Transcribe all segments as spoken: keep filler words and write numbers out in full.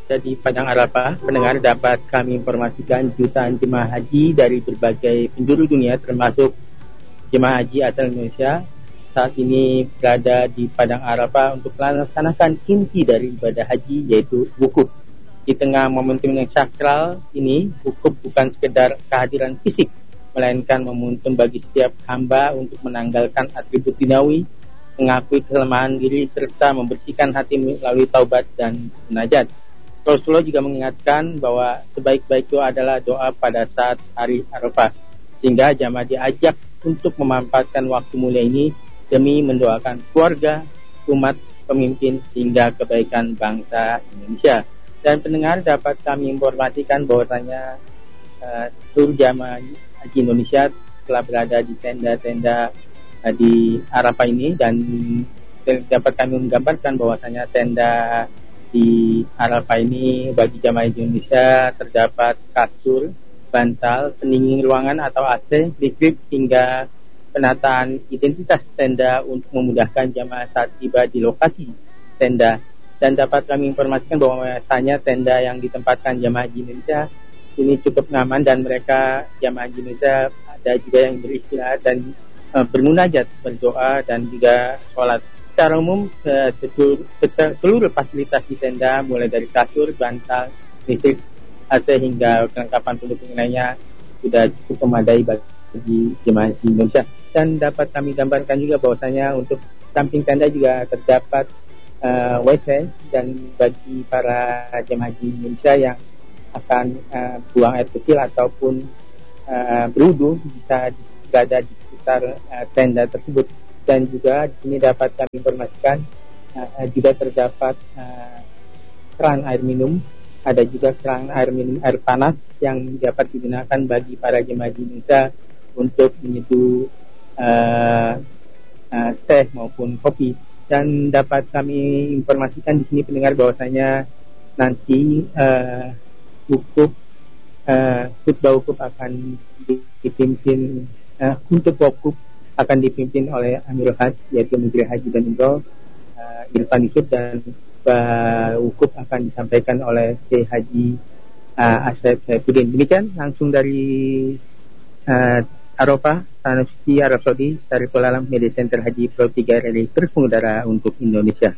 Di Padang Arafah, pendengar dapat kami informasikan jutaan jemaah haji dari berbagai penjuru dunia termasuk jemaah haji asal Indonesia saat ini berada di Padang Arafah untuk melaksanakan inti dari ibadah haji yaitu wukuf. Di tengah momentum yang sakral ini, wukuf bukan sekedar kehadiran fisik, melainkan momentum bagi setiap hamba untuk menanggalkan atribut duniawi, mengakui kelemahan diri serta membersihkan hati melalui taubat dan munajat. Rasulullah juga mengingatkan bahwa sebaik-baik doa adalah doa pada saat hari Arafah, sehingga jamaah diajak untuk memanfaatkan waktu mulia ini demi mendoakan keluarga, umat, pemimpin, hingga kebaikan bangsa Indonesia. Dan pendengar dapat kami informasikan bahwasanya uh, seluruh jamaah haji Indonesia telah berada di tenda-tenda uh, di Arafah ini, dan dapat kami menggambarkan bahwasanya tenda di Arafah ini bagi jamaah Indonesia terdapat kasur, bantal, pendingin ruangan atau A C, listrik, hingga penataan identitas tenda untuk memudahkan jamaah saat tiba di lokasi tenda. Dan dapat kami informasikan bahwa biasanya tenda yang ditempatkan jamaah haji Indonesia ini cukup nyaman, dan mereka jamaah haji Indonesia ada juga yang beristirahat dan uh, bermunajat, berdoa, dan juga sholat. Secara umum, seluruh, seluruh fasilitas di tenda mulai dari kasur, bantal, listrik, A C hingga kelengkapan pendukung lainnya sudah cukup memadai bagi jemaah haji Indonesia. Dan dapat kami gambarkan juga bahwasanya untuk samping tenda juga terdapat uh, W C, dan bagi para jemaah haji Indonesia yang akan uh, buang air kecil ataupun uh, berwudu bisa berada di sekitar uh, tenda tersebut. Dan juga di sini dapat kami informasikan uh, juga terdapat uh, keran air minum, ada juga keran air minum air panas yang dapat digunakan bagi para jemaah haji Indonesia untuk menyeduh uh, uh, teh maupun kopi. Dan dapat kami informasikan di sini pendengar bahwasanya nanti uh, wukuf uh, khutbah wukuf akan dipimpin uh, untuk wukuf akan dipimpin oleh Amirul Hajj, yaitu Menteri Haji dan Umroh uh, Irfan Yusuf, dan uh, wukuf akan disampaikan oleh Syekh Haji uh, Ashraf Saifuddin. Demikian langsung dari uh, Arafah, Tanah Suci Arab Saudi, Syariful Alam Media Center Haji Pro tiga R I terus mengudara untuk Indonesia.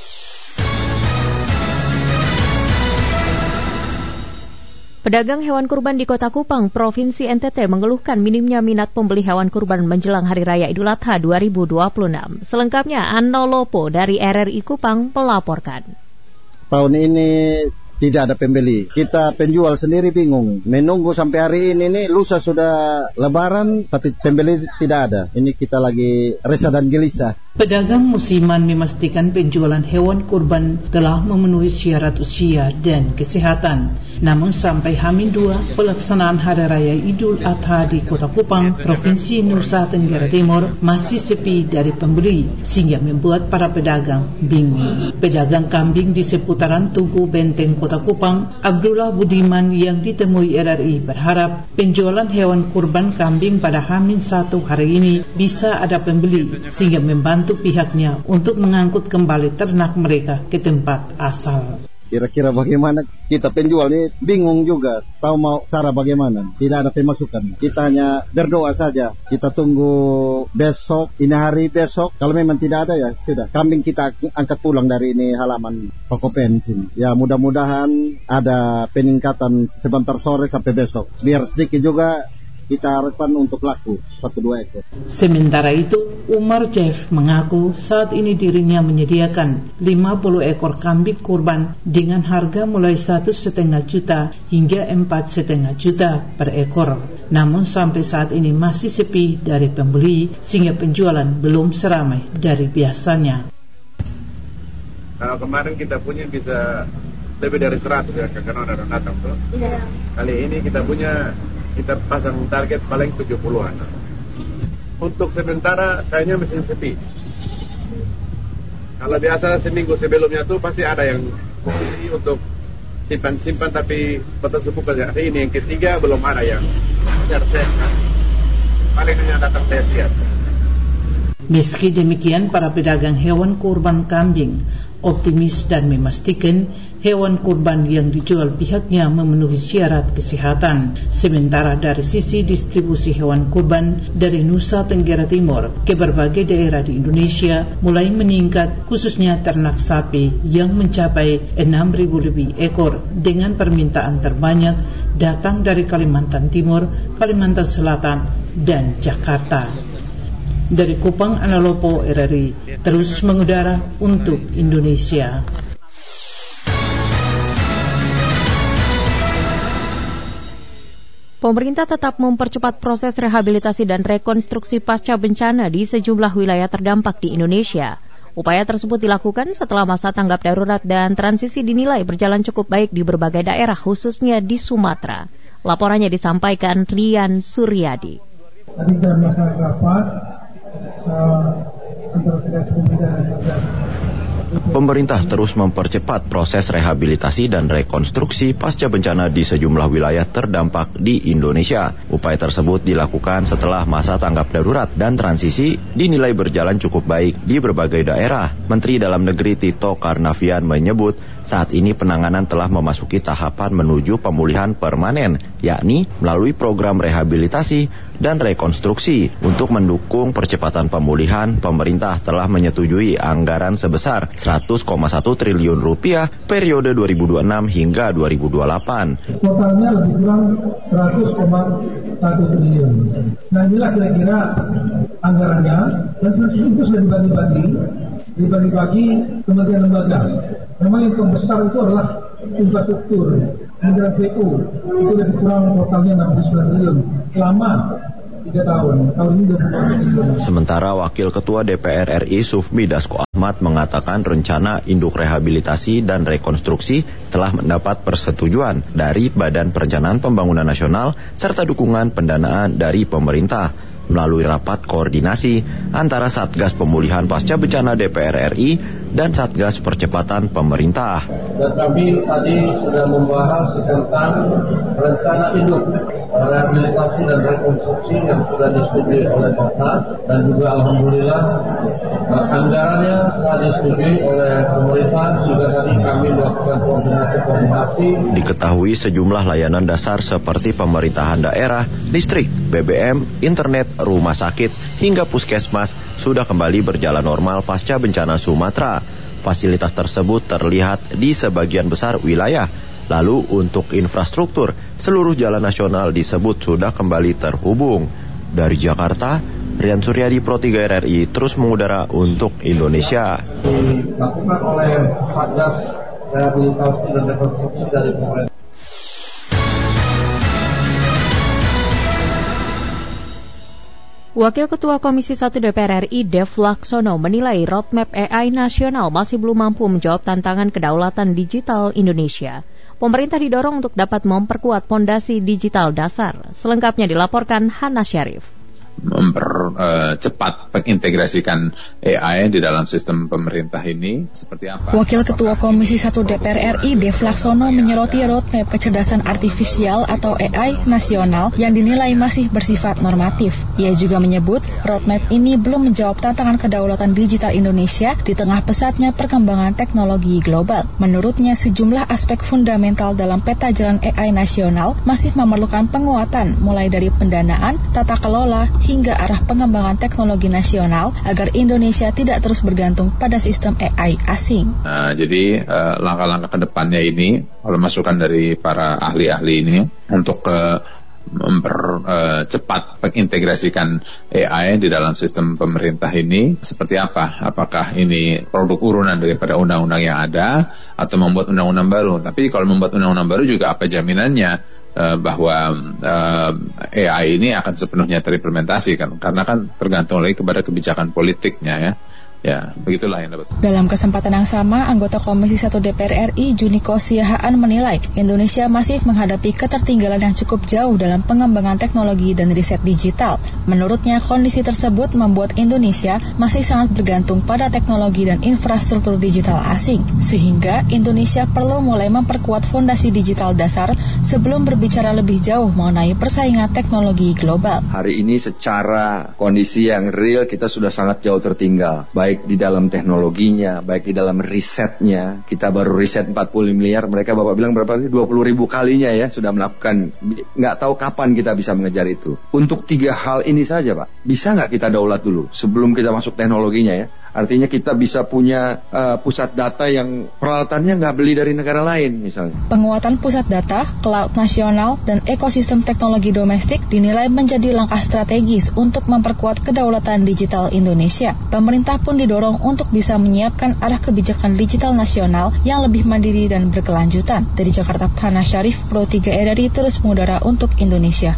Pedagang hewan kurban di Kota Kupang, Provinsi N T T mengeluhkan minimnya minat pembeli hewan kurban menjelang Hari Raya Idul Adha dua ribu dua puluh enam. Selengkapnya Anno Lopo dari R R I Kupang melaporkan. Tahun ini tidak ada pembeli. Kita penjual sendiri bingung. Menunggu sampai hari ini nih, lusa sudah lebaran tapi pembeli tidak ada. Ini kita lagi resah dan gelisah. Pedagang musiman memastikan penjualan hewan kurban telah memenuhi syarat usia dan kesehatan. Namun sampai H dua pelaksanaan Hari Raya Idul Adha di Kota Kupang, Provinsi Nusa Tenggara Timur masih sepi dari pembeli, sehingga membuat para pedagang bingung. Pedagang kambing di seputaran Tugu Benteng Kota Kupang, Abdullah Budiman yang ditemui R R I berharap penjualan hewan kurban kambing pada H satu hari ini bisa ada pembeli, sehingga membantu pihaknya untuk mengangkut kembali ternak mereka ke tempat asal. Kira-kira bagaimana kita penjual ini bingung juga, tahu mau cara bagaimana, tidak ada pemasukan. Kita hanya berdoa saja, kita tunggu besok, ini hari besok. Kalau memang tidak ada ya sudah, kambing kita angkat pulang dari ini halaman toko bensin. Ya mudah-mudahan ada peningkatan sebentar sore sampai besok, biar sedikit juga kita harapkan untuk laku satu dua ekor. Sementara itu, Umar Jeff mengaku saat ini dirinya menyediakan lima puluh ekor kambing kurban dengan harga mulai satu setengah juta hingga empat setengah juta per ekor. Namun sampai saat ini masih sepi dari pembeli, sehingga penjualan belum seramai dari biasanya. Kalau kemarin kita punya bisa lebih dari seratus ya, karena ada orang datang tuh. Iya. Kali ini kita punya, kita pasang target paling tujuh puluhan. Untuk sementara kayaknya mesin sepi. Kalau biasa seminggu sebelumnya tuh pasti ada yang beli untuk simpan-simpan, tapi betul sepupu ya. Ini yang ketiga belum ada yang tersedia. Paling hanya datang lihat-lihat. Meski demikian, para pedagang hewan kurban kambing optimis dan memastikan hewan kurban yang dijual pihaknya memenuhi syarat kesehatan. Sementara dari sisi distribusi hewan kurban dari Nusa Tenggara Timur ke berbagai daerah di Indonesia mulai meningkat, khususnya ternak sapi yang mencapai enam ribu lebih ekor dengan permintaan terbanyak datang dari Kalimantan Timur, Kalimantan Selatan, dan Jakarta. Dari Kupang, Analopo, R R I terus mengudara untuk Indonesia. Pemerintah tetap mempercepat proses rehabilitasi dan rekonstruksi pasca bencana di sejumlah wilayah terdampak di Indonesia. Upaya tersebut dilakukan setelah masa tanggap darurat dan transisi dinilai berjalan cukup baik di berbagai daerah, khususnya di Sumatera. Laporannya disampaikan Rian Suryadi. Tadi dalam masalah rapat, Pemerintah terus mempercepat proses rehabilitasi dan rekonstruksi pasca bencana di sejumlah wilayah terdampak di Indonesia. Upaya tersebut dilakukan setelah masa tanggap darurat dan transisi dinilai berjalan cukup baik di berbagai daerah. Menteri Dalam Negeri Tito Karnavian menyebut saat ini penanganan telah memasuki tahapan menuju pemulihan permanen, yakni melalui program rehabilitasi dan rekonstruksi. Untuk mendukung percepatan pemulihan, pemerintah telah menyetujui anggaran sebesar seratus koma satu triliun rupiah periode dua ribu dua puluh enam hingga dua ribu dua puluh delapan. Totalnya lebih kurang seratus koma satu triliun. Nah inilah kira-kira anggarannya, dan seratus itu sudah dibagi-bagi, dibagi-bagi kementerian lembaga. Memang yang terbesar itu adalah infrastruktur. Anggaran P U itu lebih kurang totalnya enam puluh sembilan triliun selama tiga tahun. Tahun ini dua puluh triliun. Sementara Wakil Ketua D P R R I Sufmi Dasko Ahmad mengatakan rencana induk rehabilitasi dan rekonstruksi telah mendapat persetujuan dari Badan Perencanaan Pembangunan Nasional serta dukungan pendanaan dari pemerintah. Melalui rapat koordinasi antara Satgas Pemulihan Pasca Bencana D P R R I dan Satgas Percepatan Pemerintah. Dan kami tadi sudah membahas tentang rencana induk rehabilitasi dan rekonstruksi yang sudah disetujui oleh Bapak, dan juga alhamdulillah anggarannya setelah disetujui oleh pemerintah. Juga tadi kami melakukan koordinasi-koordinasi. Diketahui sejumlah layanan dasar seperti pemerintahan daerah, listrik, B B M, internet, rumah sakit, hingga puskesmas sudah kembali berjalan normal pasca bencana Sumatera. Fasilitas tersebut terlihat di sebagian besar wilayah. Lalu untuk infrastruktur, seluruh jalan nasional disebut sudah kembali terhubung. Dari Jakarta, Rian Suryadi, Pro tiga R R I terus mengudara untuk Indonesia. Dilakukan oleh Satgas Rehabilitasi dan Rekonstruksi dari pemerintah. Wakil Ketua Komisi satu D P R R I Dev Laksono menilai roadmap A I nasional masih belum mampu menjawab tantangan kedaulatan digital Indonesia. Pemerintah didorong untuk dapat memperkuat fondasi digital dasar. Selengkapnya dilaporkan Hana Syarif. Mempercepat uh, mengintegrasikan A I di dalam sistem pemerintah ini seperti apa? Wakil Ketua Komisi satu D P R R I Dev Laksono menyoroti roadmap kecerdasan artifisial atau A I nasional yang dinilai masih bersifat normatif. Ia juga menyebut roadmap ini belum menjawab tantangan kedaulatan digital Indonesia di tengah pesatnya perkembangan teknologi global. Menurutnya sejumlah aspek fundamental dalam peta jalan A I nasional masih memerlukan penguatan mulai dari pendanaan, tata kelola, hingga arah pengembangan teknologi nasional agar Indonesia tidak terus bergantung pada sistem A I asing. Nah, jadi uh, langkah-langkah ke depannya ini, kalau masukan dari para ahli-ahli ini untuk uh, mempercepat uh, mengintegrasikan A I di dalam sistem pemerintah ini seperti apa? Apakah ini produk urunan daripada undang-undang yang ada atau membuat undang-undang baru? Tapi kalau membuat undang-undang baru juga apa jaminannya Uh, bahwa uh, A I ini akan sepenuhnya terimplementasi kan, karena kan tergantung lagi kepada kebijakan politiknya ya. Ya, begitulah yang dapat. Dalam kesempatan yang sama, anggota Komisi satu D P R R I Juniko Siahaan menilai Indonesia masih menghadapi ketertinggalan yang cukup jauh dalam pengembangan teknologi dan riset digital. Menurutnya, kondisi tersebut membuat Indonesia masih sangat bergantung pada teknologi dan infrastruktur digital asing, sehingga Indonesia perlu mulai memperkuat fondasi digital dasar sebelum berbicara lebih jauh mengenai persaingan teknologi global. Hari ini secara kondisi yang real kita sudah sangat jauh tertinggal, baik baik di dalam teknologinya, baik di dalam risetnya. Kita baru riset empat puluh miliar, mereka Bapak bilang berapa? dua puluh ribu kalinya ya sudah melakukan. Nggak tahu kapan kita bisa mengejar itu. Untuk tiga hal ini saja Pak, bisa nggak kita daulat dulu sebelum kita masuk teknologinya ya? Artinya kita bisa punya uh, pusat data yang peralatannya nggak beli dari negara lain misalnya. Penguatan pusat data, cloud nasional, dan ekosistem teknologi domestik dinilai menjadi langkah strategis untuk memperkuat kedaulatan digital Indonesia. Pemerintah pun didorong untuk bisa menyiapkan arah kebijakan digital nasional yang lebih mandiri dan berkelanjutan. Dari Jakarta, Hana Syarif, Pro tiga R R I terus mengudara untuk Indonesia.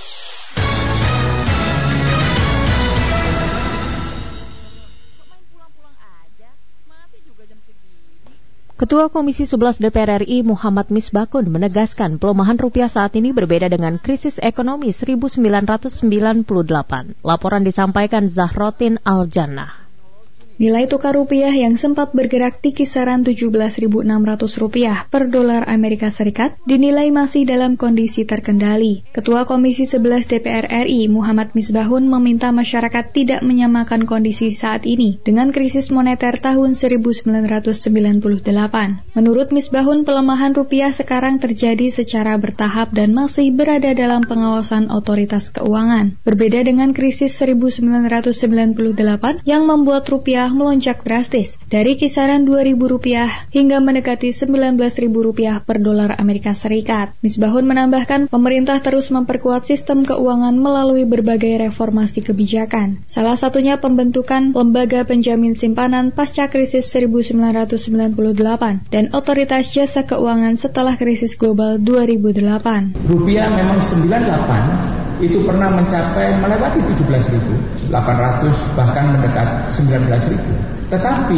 Ketua Komisi sebelas D P R R I Muhammad Misbakun menegaskan pelemahan rupiah saat ini berbeda dengan krisis ekonomi seribu sembilan ratus sembilan puluh delapan. Laporan disampaikan Zahrotin Al-Jannah. Nilai tukar rupiah yang sempat bergerak di kisaran tujuh belas ribu enam ratus rupiah per dolar Amerika Serikat dinilai masih dalam kondisi terkendali. Ketua Komisi sebelas D P R R I Muhammad Misbahun meminta masyarakat tidak menyamakan kondisi saat ini dengan krisis moneter tahun seribu sembilan ratus sembilan puluh delapan. Menurut Misbahun, pelemahan rupiah sekarang terjadi secara bertahap dan masih berada dalam pengawasan otoritas keuangan. Berbeda dengan krisis seribu sembilan ratus sembilan puluh delapan yang membuat rupiah melonjak drastis dari kisaran dua ribu rupiah hingga mendekati sembilan belas ribu rupiah per dolar Amerika Serikat. Misbahun menambahkan pemerintah terus memperkuat sistem keuangan melalui berbagai reformasi kebijakan. Salah satunya pembentukan lembaga penjamin simpanan pasca krisis seribu sembilan ratus sembilan puluh delapan dan otoritas jasa keuangan setelah krisis global dua ribu delapan. Rupiah memang sembilan puluh delapan itu pernah mencapai melewati tujuh belas ribu, delapan ratus bahkan mendekat sembilan belas ribu. Tetapi